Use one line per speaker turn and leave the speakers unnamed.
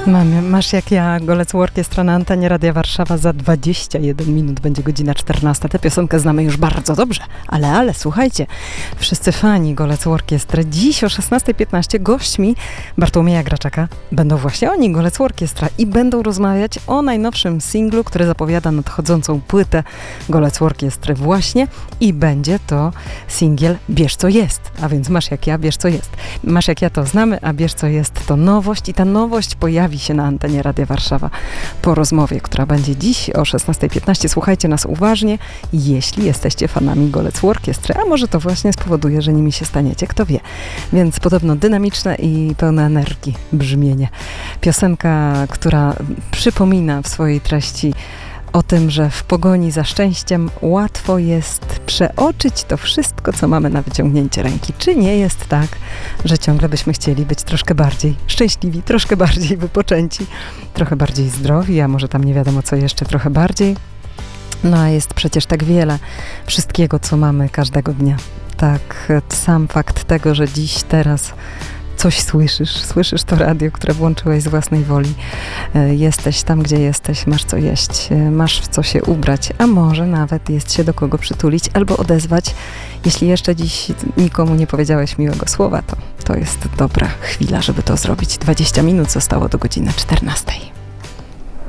Masz jak ja, Golec Orkiestra na antenie Radia Warszawa. Za 21 minut będzie godzina 14. Tę piosenkę znamy już bardzo dobrze, ale słuchajcie, wszyscy fani Golec Orkiestry, dziś o 16:15 gośćmi Bartłomieja Graczaka będą właśnie oni, Golec Orkiestra, i będą rozmawiać o najnowszym singlu, który zapowiada nadchodzącą płytę Golec Orkiestry właśnie, i będzie to singiel Bierz co jest, a więc Masz jak ja, bierz co jest. Masz jak ja to znamy, a Bierz co jest to nowość, i ta nowość pojawi się na antenie Radia Warszawa po rozmowie, która będzie dziś o 16:15. Słuchajcie nas uważnie, jeśli jesteście fanami Golec Orkiestry, a może to właśnie spowoduje, że nimi się staniecie, kto wie. Więc podobno dynamiczne i pełne energii brzmienie. Piosenka, która przypomina w swojej treści o tym, że w pogoni za szczęściem łatwo jest przeoczyć to wszystko, co mamy na wyciągnięcie ręki. Czy nie jest tak, że ciągle byśmy chcieli być troszkę bardziej szczęśliwi, troszkę bardziej wypoczęci, trochę bardziej zdrowi, a może tam nie wiadomo co jeszcze, trochę bardziej? No a jest przecież tak wiele wszystkiego, co mamy każdego dnia. Tak, sam fakt tego, że dziś, teraz coś słyszysz to radio, które włączyłeś z własnej woli. Jesteś tam, gdzie jesteś, masz co jeść, masz w co się ubrać, a może nawet jest się do kogo przytulić albo odezwać. Jeśli jeszcze dziś nikomu nie powiedziałeś miłego słowa, to jest dobra chwila, żeby to zrobić. 20 minut zostało do godziny 14.